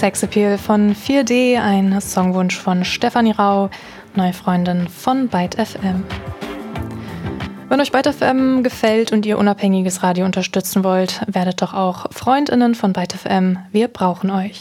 Sexappeal von 4D, ein Songwunsch von Stefanie Rau, neue Freundin von Byte FM. Wenn euch Byte FM gefällt und ihr unabhängiges Radio unterstützen wollt, werdet doch auch FreundInnen von Byte FM. Wir brauchen euch.